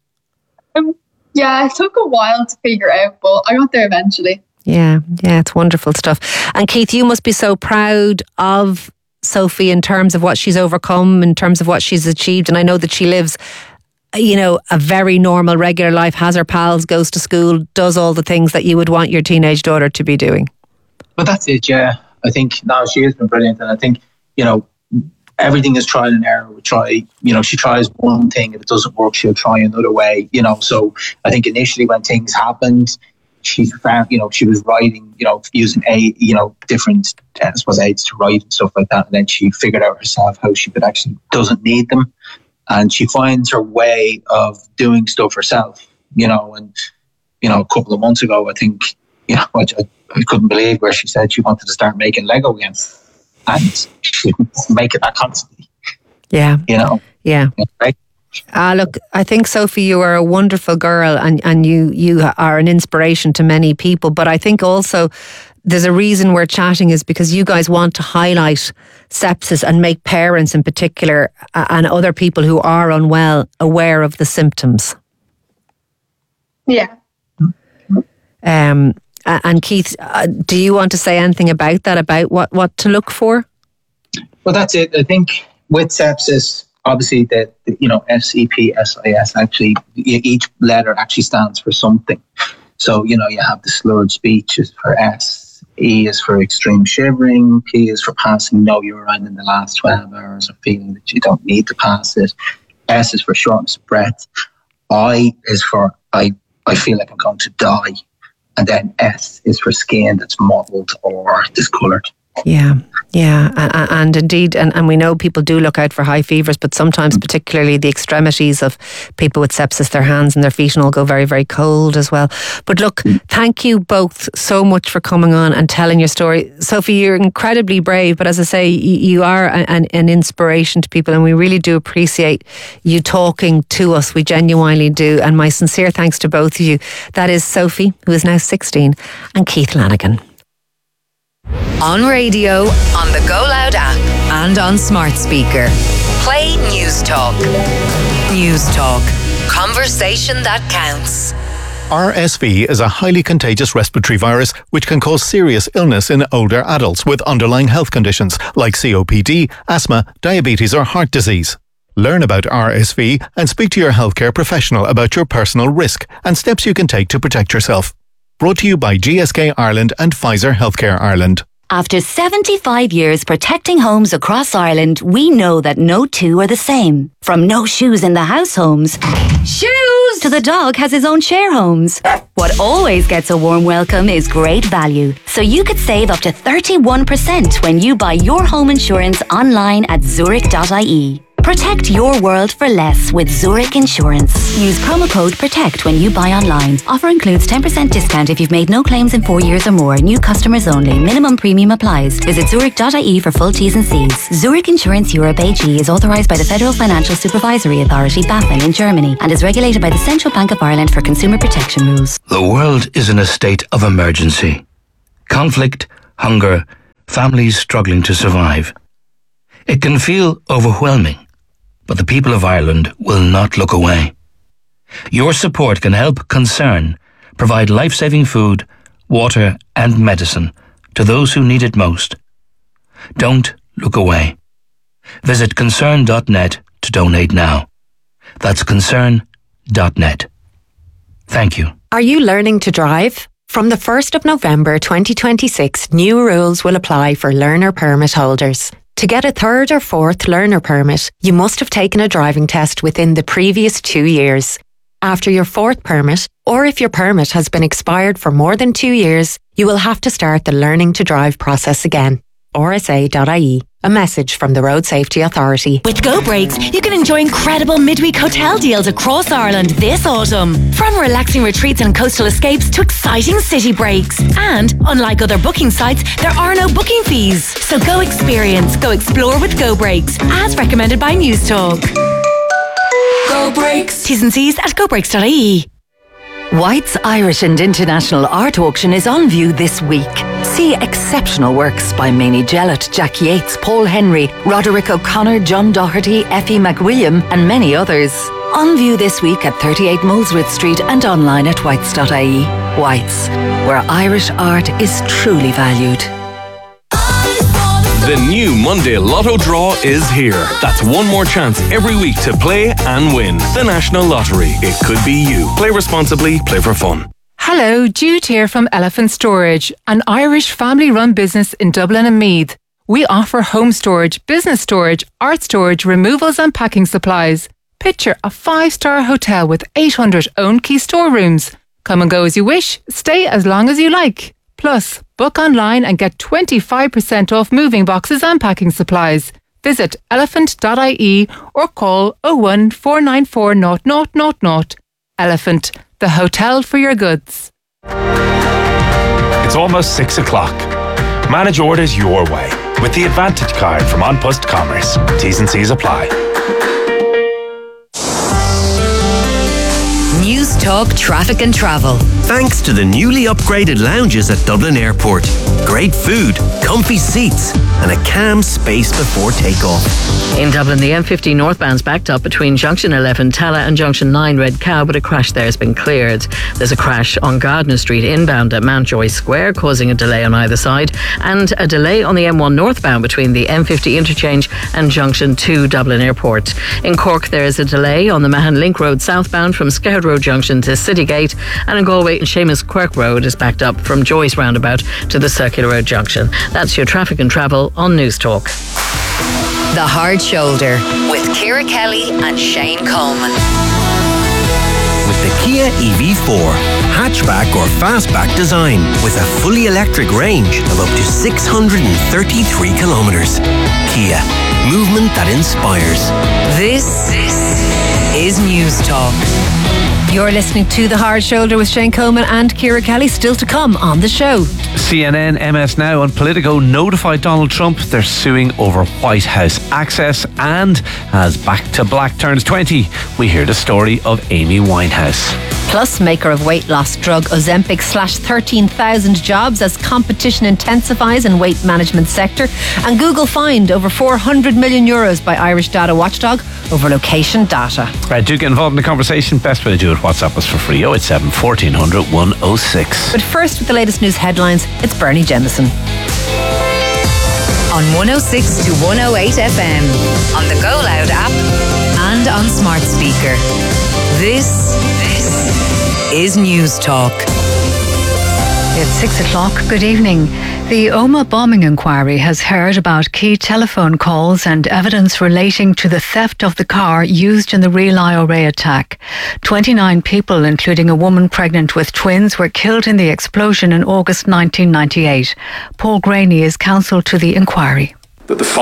Yeah, it took a while to figure out, but I got there eventually. Yeah, it's wonderful stuff. And Keith, you must be so proud of Sophie in terms of what she's overcome, in terms of what she's achieved. And I know that she lives, you know, a very normal, regular life, has her pals, goes to school, does all the things that you would want your teenage daughter to be doing. But that's it, yeah. I think now she has been brilliant. And I think, you know, everything is trial and error. She tries one thing. If it doesn't work, she'll try another way, you know. So I think initially when things happened, she found, you know, she was writing, you know, using different, I suppose, aids to write and stuff like that. And then she figured out herself how she could actually doesn't need them. And she finds her way of doing stuff herself, you know. And, you know, a couple of months ago, I think, you know, I couldn't believe where she said she wanted to start making Lego again. And she make it that constantly. Yeah. You know? Yeah. Right? Look, I think, Sophie, you are a wonderful girl, and you are an inspiration to many people. But I think also there's a reason we're chatting, is because you guys want to highlight sepsis and make parents in particular and other people who are unwell aware of the symptoms. Yeah. And Keith, do you want to say anything about that, about what to look for? Well, that's it. I think with sepsis, obviously, the SEPSIS, actually, each letter actually stands for something. So, you know, you have the slurred speech is for S, E is for extreme shivering, P is for passing no urine in the last 12 hours or feeling that you don't need to pass it, S is for shortness of breath, I is for I feel like I'm going to die, and then S is for skin that's mottled or discoloured. Yeah, and indeed, and we know people do look out for high fevers, but sometimes, particularly the extremities of people with sepsis, their hands and their feet and all go very, very cold as well. But look, thank you both so much for coming on and telling your story. Sophie, you're incredibly brave, but as I say, you are an inspiration to people, and we really do appreciate you talking to us. We genuinely do, and my sincere thanks to both of you. That is Sophie, who is now 16, and Keith Lanigan. On radio, on the Go Loud app, and on smart speaker. Play News Talk. News Talk. Conversation that counts. RSV is a highly contagious respiratory virus which can cause serious illness in older adults with underlying health conditions like COPD, asthma, diabetes or heart disease. Learn about RSV and speak to your healthcare professional about your personal risk and steps you can take to protect yourself. Brought to you by GSK Ireland and Pfizer Healthcare Ireland. After 75 years protecting homes across Ireland, we know that no two are the same. From no shoes in the house homes, shoes, to the dog has his own share homes. What always gets a warm welcome is great value. So you could save up to 31% when you buy your home insurance online at Zurich.ie. Protect your world for less with Zurich Insurance. Use promo code PROTECT when you buy online. Offer includes 10% discount if you've made no claims in 4 years or more. New customers only. Minimum premium applies. Visit Zurich.ie for full T's and C's. Zurich Insurance Europe AG is authorised by the Federal Financial Supervisory Authority, BaFin, in Germany and is regulated by the Central Bank of Ireland for consumer protection rules. The world is in a state of emergency. Conflict, hunger, families struggling to survive. It can feel overwhelming. But the people of Ireland will not look away. Your support can help Concern provide life-saving food, water and medicine to those who need it most. Don't look away. Visit concern.net to donate now. That's concern.net. Thank you. Are you learning to drive? From the 1st of November 2026, new rules will apply for learner permit holders. To get a third or fourth learner permit, you must have taken a driving test within the previous 2 years. After your fourth permit, or if your permit has been expired for more than 2 years, you will have to start the learning to drive process again. RSA.ie. A message from the Road Safety Authority. With Go Breaks, you can enjoy incredible midweek hotel deals across Ireland this autumn. From relaxing retreats and coastal escapes to exciting city breaks. And, unlike other booking sites, there are no booking fees. So go experience, go explore with Go Breaks, as recommended by News Talk. Go Breaks. T's and C's at gobreaks.ie. White's Irish and International Art Auction is on view this week. See exceptional works by Mamie Jellett, Jack Yates, Paul Henry, Roderick O'Connor, John Doherty, Effie McWilliam and many others. On view this week at 38 Molesworth Street and online at whites.ie. Whites, where Irish art is truly valued. The new Monday Lotto draw is here. That's one more chance every week to play and win. The National Lottery. It could be you. Play responsibly, play for fun. Hello, Jude here from Elephant Storage, an Irish family-run business in Dublin and Meath. We offer home storage, business storage, art storage, removals and packing supplies. Picture a 5-star hotel with 800 own key storerooms. Come and go as you wish, stay as long as you like. Plus, book online and get 25% off moving boxes and packing supplies. Visit elephant.ie or call 01 494 0000. Elephant, the hotel for your goods. It's almost 6 o'clock. Manage orders your way with the Advantage card from An Post Commerce. T's and C's apply. News Talk Traffic and Travel. Thanks to the newly upgraded lounges at Dublin Airport. Great food, comfy seats, and a calm space before takeoff. In Dublin, the M50 northbound's backed up between Junction 11 Tala and Junction 9 Red Cow, but a crash there has been cleared. There's a crash on Gardner Street inbound at Mountjoy Square, causing a delay on either side, and a delay on the M1 northbound between the M50 interchange and Junction 2 Dublin Airport. In Cork, there is a delay on the Mahon Link Road southbound from Scout Road Junction to City Gate, and in Galway, Seamus Quirk Road is backed up from Joyce Roundabout to the Circular Road Junction. That's your traffic and travel on News Talk. The Hard Shoulder with Ciara Kelly and Shane Coleman. With the Kia EV4, hatchback or fastback design with a fully electric range of up to 633 kilometres. Kia, movement that inspires. This is News Talk. You're listening to The Hard Shoulder with Shane Coleman and Ciara Kelly, still to come on the show. CNN, MS Now and Politico notified Donald Trump they're suing over White House access, and as Back to Black turns 20, we hear the story of Amy Winehouse. Plus, maker of weight loss drug Ozempic slashed 13,000 jobs as competition intensifies in weight management sector, and Google fined over €400 million by Irish data watchdog over location data. Right, do get involved in the conversation. Best way to do it, WhatsApp us for free, 087 1400 106. But first, with the latest news headlines, it's Bernie Jemison. On 106 to 108 FM, on the Go Loud app, and on smart speaker. This is News Talk. It's 6 o'clock. Good evening. The Omagh bombing inquiry has heard about key telephone calls and evidence relating to the theft of the car used in the Real IRA attack. 29 people, including a woman pregnant with twins, were killed in the explosion in August 1998. Paul Graney is counsel to the inquiry. That the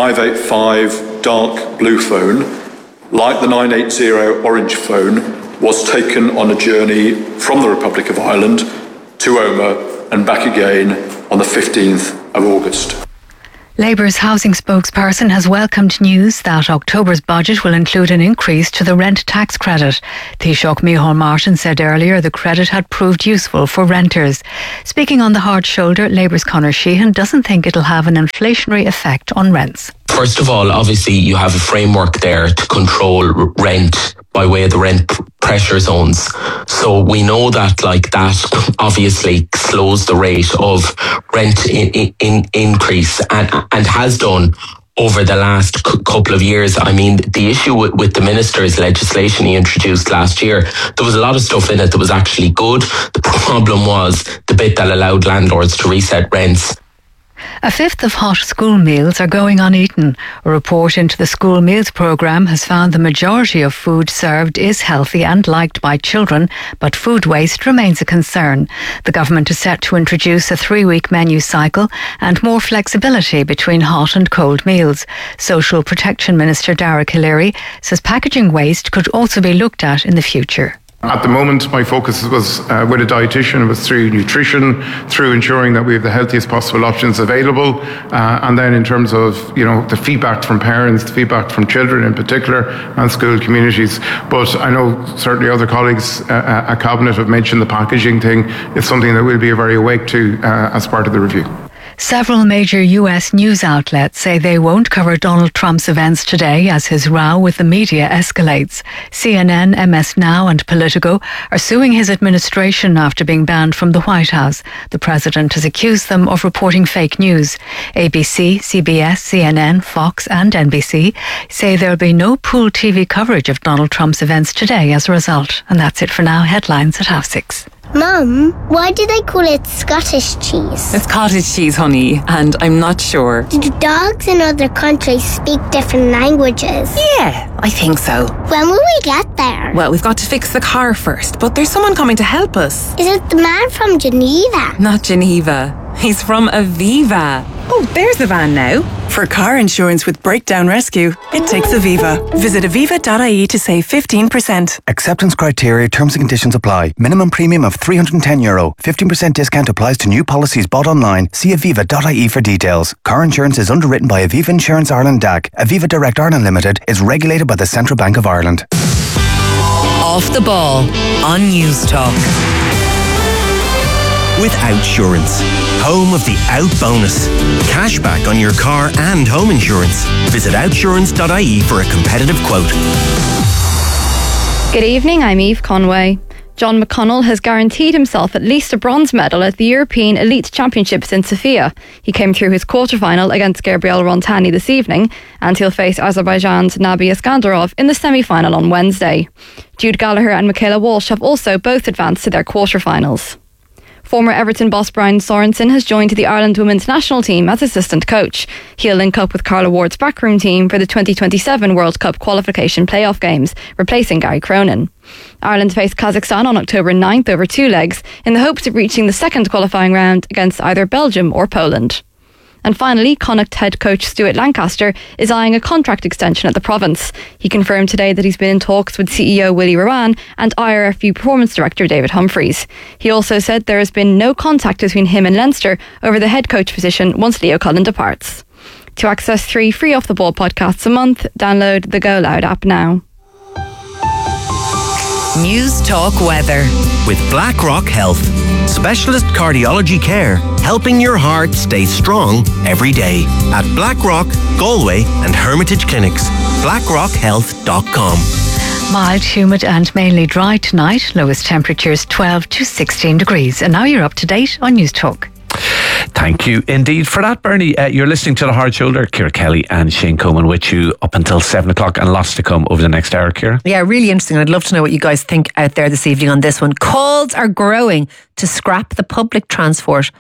585 dark blue phone, like the 980 orange phone, was taken on a journey from the Republic of Ireland to Omagh and back again on the 15th of August. Labour's housing spokesperson has welcomed news that October's budget will include an increase to the rent tax credit. Taoiseach Micheál Martin said earlier the credit had proved useful for renters. Speaking on the hard shoulder, Labour's Conor Sheehan doesn't think it'll have an inflationary effect on rents. First of all, obviously you have a framework there to control rent by way of the rent pressure zones. So we know that that obviously slows the rate of rent increase and has done over the last couple of years. I mean, the issue with the minister's legislation he introduced last year, there was a lot of stuff in it that was actually good. The problem was the bit that allowed landlords to reset rents. A fifth of hot school meals are going uneaten. A report into the school meals programme has found the majority of food served is healthy and liked by children, but food waste remains a concern. The government is set to introduce a 3-week menu cycle and more flexibility between hot and cold meals. Social Protection Minister Darragh O'Leary says packaging waste could also be looked at in the future. At the moment, my focus was with a dietitian. It was through nutrition, through ensuring that we have the healthiest possible options available, and then in terms of the feedback from parents, the feedback from children in particular, and school communities. But I know certainly other colleagues at Cabinet have mentioned the packaging thing. It's something that we'll be very awake to as part of the review. Several major US news outlets say they won't cover Donald Trump's events today as his row with the media escalates. CNN, MS Now and Politico are suing his administration after being banned from the White House. The president has accused them of reporting fake news. ABC, CBS, CNN, Fox and NBC say there'll be no pooled TV coverage of Donald Trump's events today as a result. And that's it for now. Headlines at 6:30. Mum, why do they call it Scottish cheese? It's cottage cheese, honey, and I'm not sure. Do dogs in other countries speak different languages? Yeah, I think so. When will we get there? Well, we've got to fix the car first, but there's someone coming to help us. Is it the man from Geneva? Not Geneva. He's from Aviva. Oh, there's the van now. For car insurance with breakdown rescue, it takes Aviva. Visit aviva.ie to save 15%. Acceptance criteria, terms and conditions apply. Minimum premium of €310. 15% discount applies to new policies bought online. See aviva.ie for details. Car insurance is underwritten by Aviva Insurance Ireland DAC. Aviva Direct Ireland Limited is regulated by the Central Bank of Ireland. Off the ball on News Talk. With Outsurance, home of the Out Bonus. Cashback on your car and home insurance. Visit outsurance.ie for a competitive quote. Good evening, I'm Eve Conway. John McConnell has guaranteed himself at least a bronze medal at the European Elite Championships in Sofia. He came through his quarter-final against Gabriel Rontani this evening, and he'll face Azerbaijan's Nabi Iskandarov in the semi-final on Wednesday. Jude Gallagher and Michaela Walsh have also both advanced to their quarter-finals. Former Everton boss Brian Sorensen has joined the Ireland women's national team as assistant coach. He'll link up with Carla Ward's backroom team for the 2027 World Cup qualification playoff games, replacing Gary Cronin. Ireland face Kazakhstan on October 9th over 2 legs in the hopes of reaching the second qualifying round against either Belgium or Poland. And finally, Connacht head coach Stuart Lancaster is eyeing a contract extension at the province. He confirmed today that he's been in talks with CEO Willie Rowan and IRFU Performance Director David Humphreys. He also said there has been no contact between him and Leinster over the head coach position once Leo Cullen departs. To access 3 free Off the Ball podcasts a month, download the Go Loud app now. News Talk weather. With BlackRock Health. Specialist cardiology care, helping your heart stay strong every day. At Blackrock, Galway and Hermitage Clinics. BlackrockHealth.com. Mild, humid and mainly dry tonight. Lowest temperatures 12 to 16 degrees. And now you're up to date on News Talk. Thank you indeed for that, Bernie. You're listening to The Hard Shoulder. Ciara Kelly and Shane Coleman with you up until 7 o'clock, and lots to come over the next hour, Ciara. Yeah, really interesting. I'd love to know what you guys think out there this evening on this one. Calls are growing to scrap the public transport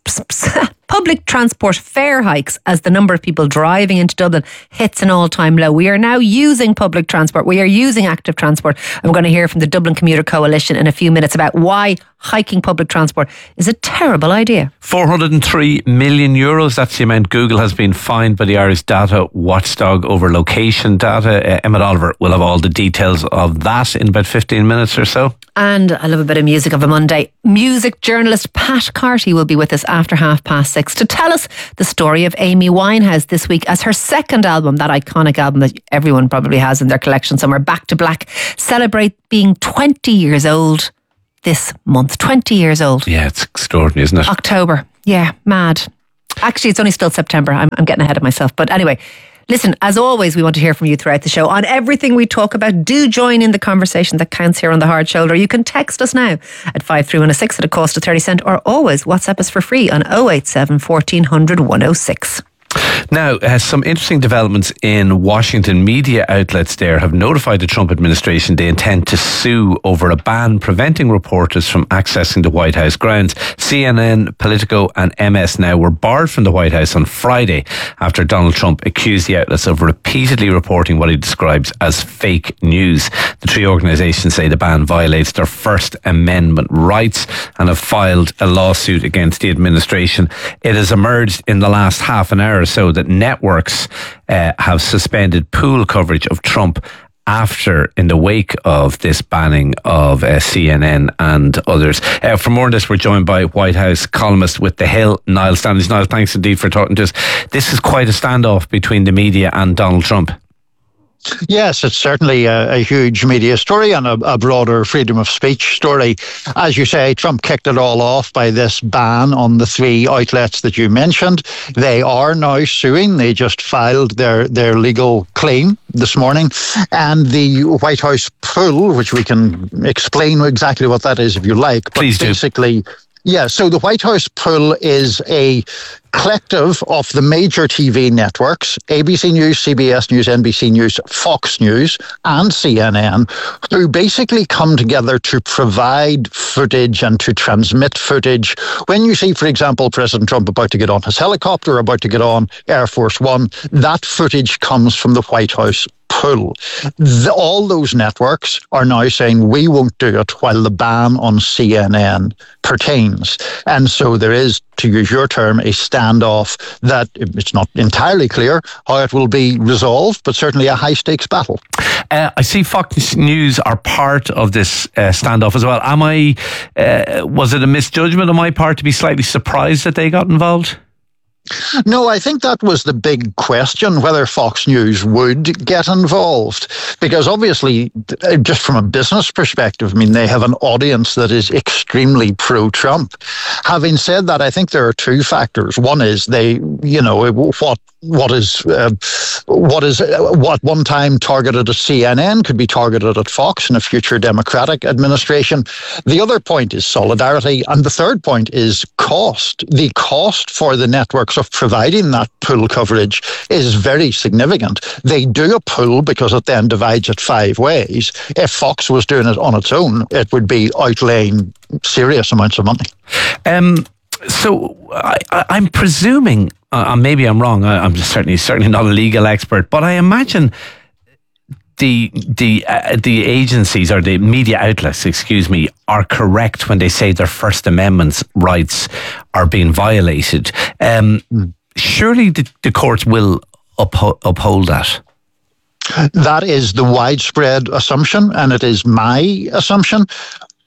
fare hikes as the number of people driving into Dublin hits an all-time low. We are now using public transport. We are using active transport. I'm going to hear from the Dublin Commuter Coalition in a few minutes about why hiking public transport is a terrible idea. 403 million euros. That's the amount Google has been fined by the Irish Data Watchdog over location data. Emmett Oliver will have all the details of that in about 15 minutes or so. And I love a bit of music of a Monday. Music journalist Pat Carty will be with us after 6:30 to tell us the story of Amy Winehouse this week as her second album, that iconic album that everyone probably has in their collection somewhere, Back to Black, celebrate being 20 years old this month. 20 years old. Yeah, it's extraordinary, isn't it? October. Yeah, mad. Actually, it's only still September. I'm getting ahead of myself. But anyway, listen, as always, we want to hear from you throughout the show on everything we talk about. Do join in the conversation that counts here on The Hard Shoulder. You can text us now at 53106 at a cost of 30 cents, or always WhatsApp us for free on 087 1400 106. Now, some interesting developments in Washington. Media outlets there have notified the Trump administration they intend to sue over a ban preventing reporters from accessing the White House grounds. CNN, Politico and MS Now were barred from the White House on Friday after Donald Trump accused the outlets of repeatedly reporting what he describes as fake news. The three organisations say the ban violates their First Amendment rights and have filed a lawsuit against the administration. It has emerged in the last half an hour or so that networks have suspended pool coverage of Trump in the wake of this banning of CNN and others. For more on this, we're joined by White House columnist with The Hill, Niall Stanley. Niall, thanks indeed for talking to us. This is quite a standoff between the media and Donald Trump. Yes, it's certainly a huge media story and a broader freedom of speech story. As you say, Trump kicked it all off by this ban on the three outlets that you mentioned. They are now suing. They just filed their legal claim this morning. And the White House pool, which we can explain exactly what that is if you like. But please do. Basically, yeah, so the White House pool is a collective of the major TV networks, ABC News, CBS News, NBC News, Fox News and CNN, who basically come together to provide footage and to transmit footage. When you see, for example, President Trump about to get on his helicopter, about to get on Air Force One, that footage comes from the White House pool. All those networks are now saying we won't do it while the ban on CNN pertains. And so there is, to use your term, a standoff that it's not entirely clear how it will be resolved, but certainly a high-stakes battle. I see Fox News are part of this standoff as well. Was it a misjudgment on my part to be slightly surprised that they got involved? No, I think that was the big question, whether Fox News would get involved. Because obviously, just from a business perspective, I mean, they have an audience that is extremely pro-Trump. Having said that, I think there are two factors. One is what one time targeted at CNN could be targeted at Fox in a future Democratic administration. The other point is solidarity. And the third point is cost. The cost for the networks of providing that pool coverage is very significant. They do a pool because it then divides it 5 ways. If Fox was doing it on its own, it would be outlaying serious amounts of money. So I'm presuming, maybe I'm wrong, I'm certainly not a legal expert, but I imagine the agencies or the media outlets, are correct when they say their First Amendment rights are being violated. Surely the courts will uphold that. That is the widespread assumption, and it is my assumption.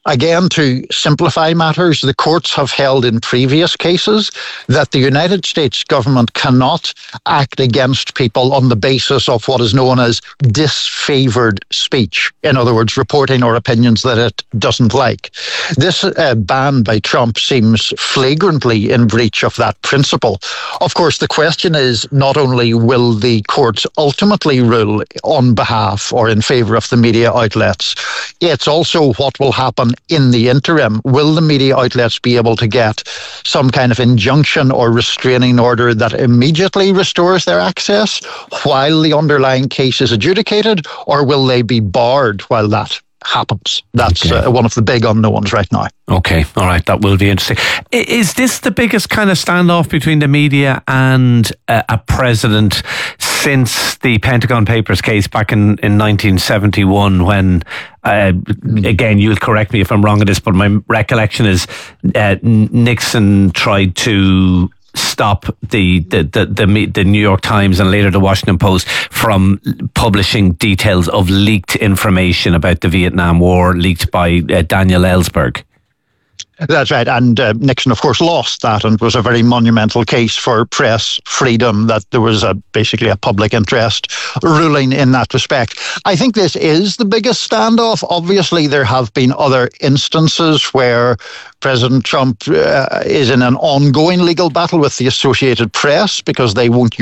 Again, to simplify matters, the courts have held in previous cases that the United States government cannot act against people on the basis of what is known as disfavored speech. In other words, reporting or opinions that it doesn't like. This ban by Trump seems flagrantly in breach of that principle. Of course, the question is not only will the courts ultimately rule on behalf or in favour of the media outlets, it's also what will happen in the interim. Will the media outlets be able to get some kind of injunction or restraining order that immediately restores their access while the underlying case is adjudicated, or will they be barred while that happens? That's one of the big unknowns right now. Okay, all right, that will be interesting. Is this the biggest kind of standoff between the media and a president since the Pentagon Papers case back in 1971 when, again, you'll correct me if I'm wrong on this, but my recollection is Nixon tried to stop the New York Times and later the Washington Post from publishing details of leaked information about the Vietnam War leaked by Daniel Ellsberg. That's right. And Nixon, of course, lost that, and it was a very monumental case for press freedom, that there was basically a public interest ruling in that respect. I think this is the biggest standoff. Obviously, there have been other instances where President Trump is in an ongoing legal battle with the Associated Press because they won't